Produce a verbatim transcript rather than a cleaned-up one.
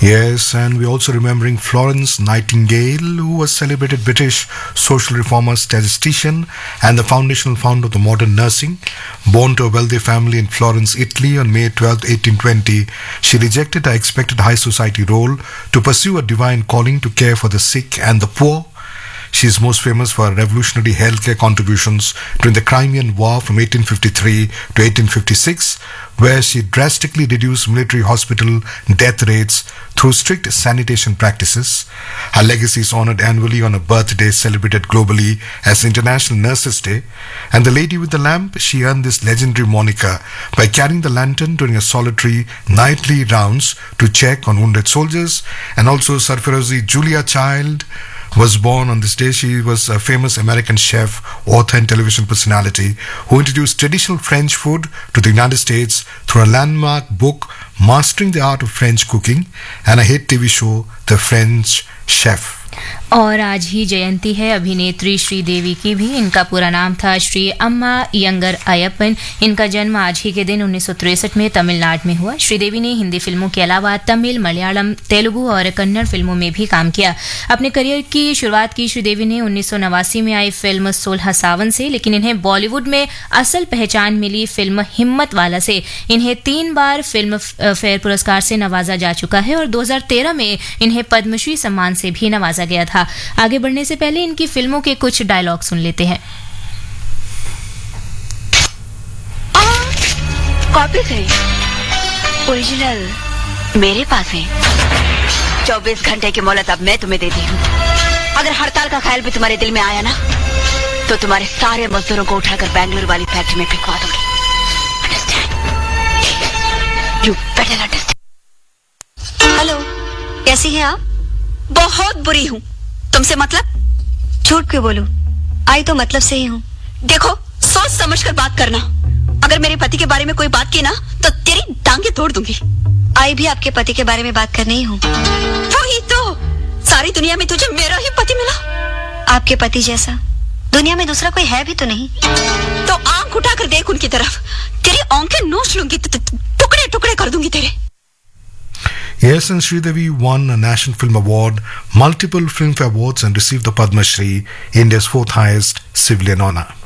Yes, and we're also remembering Florence Nightingale, who was celebrated British social reformer, statistician, and the foundational founder of the modern nursing. Born to a wealthy family in Florence, Italy on May twelfth, eighteen twenty, she rejected her expected high society role to pursue a divine calling to care for the sick and the poor. She is most famous for her revolutionary healthcare contributions during the Crimean War from eighteen fifty-three to eighteen fifty-six, where she drastically reduced military hospital death rates through strict sanitation practices. Her legacy is honored annually on a birthday celebrated globally as International Nurses Day. And the Lady with the Lamp, she earned this legendary moniker by carrying the lantern during a solitary nightly rounds to check on wounded soldiers. And also Sarfarozi Julia Child was born on this day. She was a famous American chef, author and television personality who introduced traditional French food to the United States through a landmark book, Mastering the Art of French Cooking, and a hit T V show, The French Chef. और आज ही जयंती है अभिनेत्री श्रीदेवी की भी। इनका पूरा नाम था श्री अम्मा यंगर अयप्पन। इनका जन्म आज ही के दिन उन्नीस सौ तिरसठ में तमिलनाडु में हुआ। श्रीदेवी ने हिंदी फिल्मों के अलावा तमिल, मलयालम, तेलुगु और कन्नड़ फिल्मों में भी काम किया। अपने करियर की शुरुआत की श्रीदेवी ने उन्नीस सौ नवासी में आई फिल्म सोलह सावन से, लेकिन इन्हें बॉलीवुड में असल पहचान मिली फिल्म हिम्मत वाला से। इन्हें तीन बार फिल्म फेयर पुरस्कार से नवाजा जा चुका है और दो हज़ार तेरह में इन्हें पद्मश्री सम्मान से भी नवाजा गया था। आगे बढ़ने से पहले इनकी फिल्मों के कुछ डायलॉग सुन लेते हैं। कॉपीज है, ओरिजिनल मेरे पास है। चौबीस घंटे की मोहलत अब मैं तुम्हें देती हूँ। अगर हड़ताल का ख्याल भी तुम्हारे दिल में आया ना, तो तुम्हारे सारे मजदूरों को उठाकर बेंगलुरु वाली फैक्ट्री में फेंकवा दूंगी। Understand? You better understand. Hello, कैसी हैं आप? बहुत बुरी हूँ। तुमसे मतलब? झूठ क्यों बोलूं? आई तो मतलब से ही हूँ। देखो, सोच समझ कर बात करना। अगर मेरे पति के बारे में कोई बात की ना, तो तेरी टांगे तोड़ दूंगी। आई भी आपके पति के बारे में बात करनी ही हूँ। वही तो, सारी दुनिया में तुझे मेरा ही पति मिला। आपके पति जैसा दुनिया में दूसरा कोई है भी तो नहीं। तो आंख उठाकर देख उनकी तरफ। तेरी आंखें नोच लूंगी, टुकड़े टुकड़े कर दूंगी तेरे। Yes, and Sridevi won a National Film Award, multiple Filmfare Awards, and received the Padma Shri, India's fourth highest civilian honor.